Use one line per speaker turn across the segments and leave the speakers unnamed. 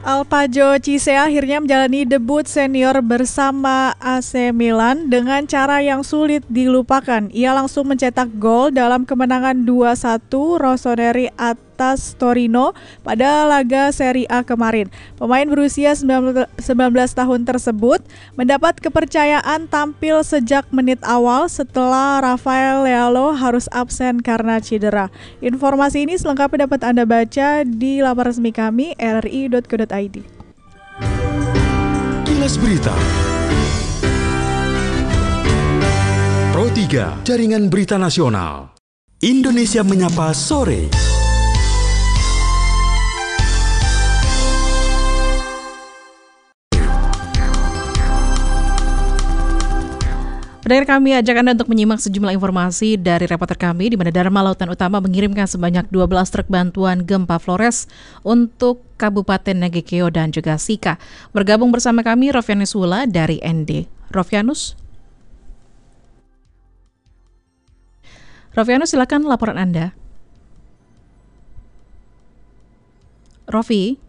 Alpajo Cisse akhirnya menjalani debut senior bersama AC Milan dengan cara yang sulit dilupakan. Ia langsung mencetak gol dalam kemenangan 2-1 Rossoneri atas Torino pada laga Serie A kemarin. Pemain berusia 19 tahun tersebut mendapat kepercayaan tampil sejak menit awal setelah Rafael Leao harus absen karena cedera. Informasi ini selengkapnya dapat Anda baca di laman resmi kami rri.co.id.
Kilas Berita Pro 3 Jaringan Berita Nasional Indonesia Menyapa Sore.
Pendengar kami ajak Anda untuk menyimak sejumlah informasi dari reporter kami di mana Dharma Lautan Utama mengirimkan sebanyak 12 truk bantuan gempa Flores untuk Kabupaten Nagekeo dan juga Sika. Bergabung bersama kami Rofianus Wula dari ND. Rofianus, silakan laporan Anda. Rofi.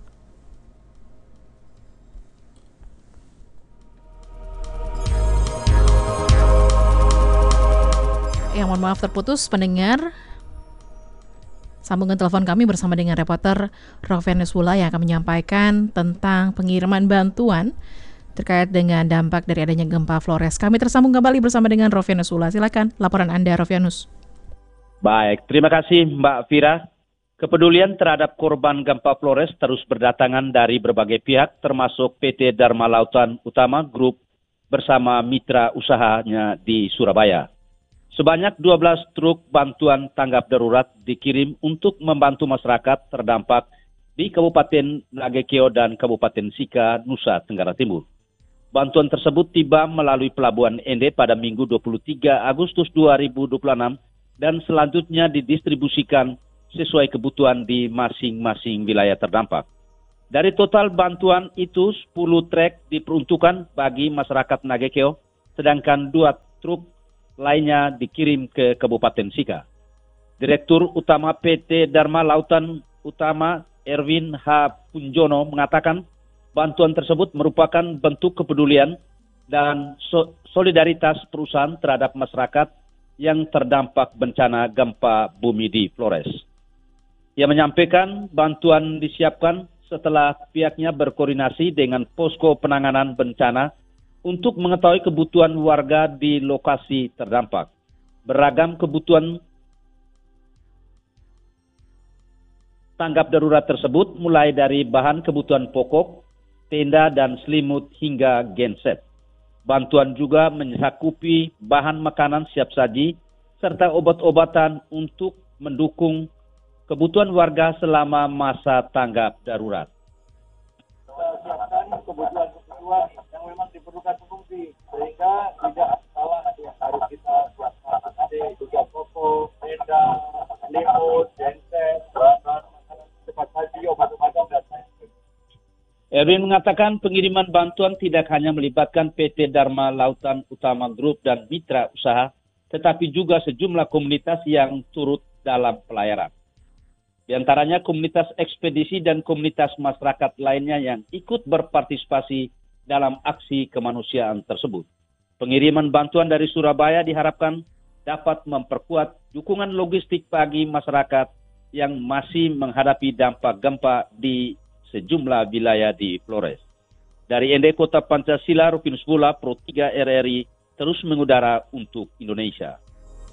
Mohon maaf terputus pendengar. Sambungan telepon kami bersama dengan reporter Rofianus Wula yang akan menyampaikan tentang pengiriman bantuan terkait dengan dampak dari adanya gempa Flores. Kami tersambung kembali bersama dengan Rofianus Wula. Silakan laporan Anda, Rofianus.
Baik, terima kasih Mbak Fira. Kepedulian terhadap korban gempa Flores terus berdatangan dari berbagai pihak termasuk PT Dharma Lautan Utama Group bersama mitra usahanya di Surabaya. Sebanyak 12 truk bantuan tanggap darurat dikirim untuk membantu masyarakat terdampak di Kabupaten Nagekeo dan Kabupaten Sika, Nusa Tenggara Timur. Bantuan tersebut tiba melalui Pelabuhan Ende pada Minggu 23 Agustus 2026 dan selanjutnya didistribusikan sesuai kebutuhan di masing-masing wilayah terdampak. Dari total bantuan itu, 10 truk diperuntukkan bagi masyarakat Nagekeo, sedangkan 2 truk lainnya dikirim ke Kabupaten Sika. Direktur Utama PT Dharma Lautan Utama Erwin H. Punjono mengatakan bantuan tersebut merupakan bentuk kepedulian dan solidaritas perusahaan terhadap masyarakat yang terdampak bencana gempa bumi di Flores. Ia menyampaikan bantuan disiapkan setelah pihaknya berkoordinasi dengan posko penanganan bencana untuk mengetahui kebutuhan warga di lokasi terdampak. Beragam kebutuhan tanggap darurat tersebut mulai dari bahan kebutuhan pokok, tenda dan selimut hingga genset. Bantuan juga mencakupi bahan makanan siap saji serta obat-obatan untuk mendukung kebutuhan warga selama masa tanggap darurat.
Kebutuhan yang memang diperlukan pengungsi sehingga tidak salah yang harus kita siapkan. Ada juga pokok, tenda, selimut, genset, bahan makanan cepat saji, obat-obatan dan lain-lain.
Erwin mengatakan pengiriman bantuan tidak hanya melibatkan PT Dharma Lautan Utama Group dan mitra usaha, tetapi juga sejumlah komunitas yang turut dalam pelayaran. Di antaranya komunitas ekspedisi dan komunitas masyarakat lainnya yang ikut berpartisipasi dalam aksi kemanusiaan tersebut. Pengiriman bantuan dari Surabaya diharapkan dapat memperkuat dukungan logistik bagi masyarakat yang masih menghadapi dampak gempa di sejumlah wilayah di Flores. Dari ND Kota Pancasila, Rufinus Wula, Pro 3 RRI, terus mengudara untuk Indonesia.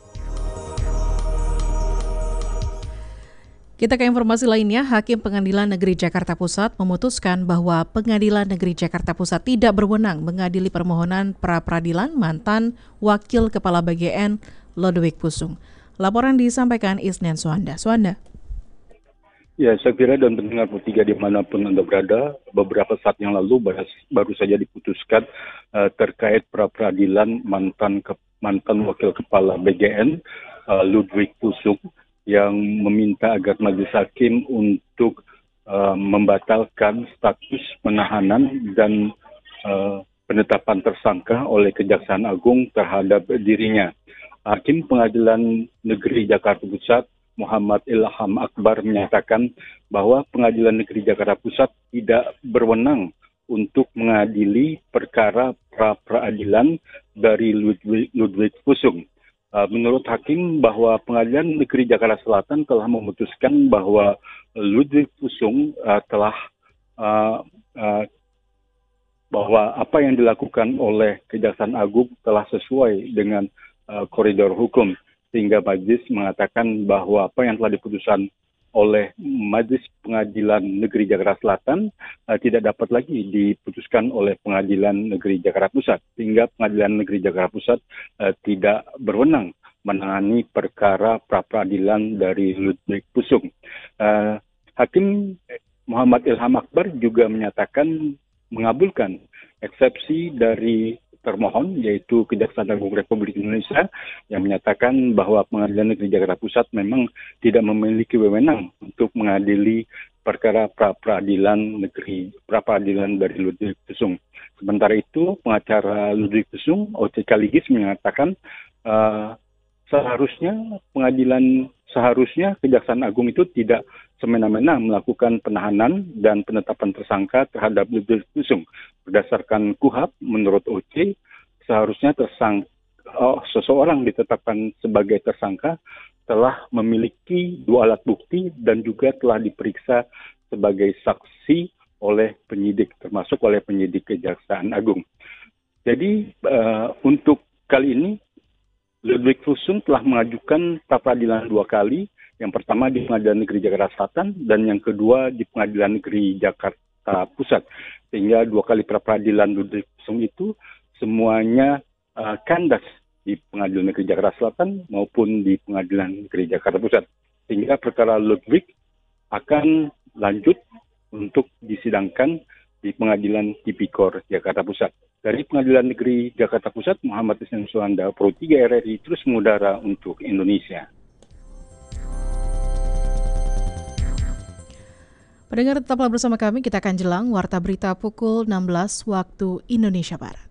Kita ke informasi lainnya, Hakim Pengadilan Negeri Jakarta Pusat memutuskan bahwa Pengadilan Negeri Jakarta Pusat tidak berwenang mengadili permohonan pra-peradilan mantan Wakil Kepala BGN Lodewijk Pusung. Laporan disampaikan Isnen Suanda.
Ya, saya kira dan pendengar Pro 3 dimanapun Anda berada, beberapa saat yang lalu baru saja diputuskan terkait pra-peradilan mantan Wakil Kepala BGN Lodewijk Pusung, yang meminta agar majelis hakim untuk membatalkan status penahanan dan penetapan tersangka oleh Kejaksaan Agung terhadap dirinya. Hakim Pengadilan Negeri Jakarta Pusat Muhammad Ilham Akbar menyatakan bahwa Pengadilan Negeri Jakarta Pusat tidak berwenang untuk mengadili perkara pra-peradilan dari Ludwig Pusung. Menurut hakim bahwa Pengadilan Negeri Jakarta Selatan telah memutuskan bahwa Ludwig Pusung bahwa apa yang dilakukan oleh Kejaksaan Agung telah sesuai dengan koridor hukum, sehingga majelis mengatakan bahwa apa yang telah diputuskan oleh Majelis Pengadilan Negeri Jakarta Selatan tidak dapat lagi diputuskan oleh Pengadilan Negeri Jakarta Pusat, sehingga Pengadilan Negeri Jakarta Pusat tidak berwenang menangani perkara pra-peradilan dari Ludwig Pusung. Hakim Muhammad Ilham Akbar juga menyatakan mengabulkan eksepsi dari termohon, yaitu Kejaksaan Agung Republik Indonesia, yang menyatakan bahwa Pengadilan Negeri Jakarta Pusat memang tidak memiliki wewenang untuk mengadili perkara pra-peradilan dari Ludwig Pusung. Sementara itu, pengacara Ludwig Pusung, O.C. Kaligis, menyatakan seharusnya Kejaksaan Agung itu tidak semena-mena melakukan penahanan dan penetapan tersangka terhadap Ludwig Pusung. Berdasarkan KUHAP, menurut OC, seharusnya seseorang ditetapkan sebagai tersangka telah memiliki 2 alat bukti dan juga telah diperiksa sebagai saksi oleh penyidik, termasuk oleh penyidik Kejaksaan Agung. Jadi untuk kali ini Ludwig Pusung telah mengajukan pra-peradilan 2 kali. Yang pertama di Pengadilan Negeri Jakarta Selatan dan yang kedua di Pengadilan Negeri Jakarta Pusat. Sehingga 2 kali pra-peradilan Ludwig Pusung itu semuanya kandas di Pengadilan Negeri Jakarta Selatan maupun di Pengadilan Negeri Jakarta Pusat. Sehingga perkara Ludwig akan lanjut untuk disidangkan di Pengadilan Tipikor Jakarta Pusat. Dari Pengadilan Negeri Jakarta Pusat, Muhammad Isnan Suhanda, Pro 3 RRI, terus mengudara untuk Indonesia.
Pendengar tetaplah bersama kami, kita akan jelang Warta Berita pukul 16 waktu Indonesia Barat.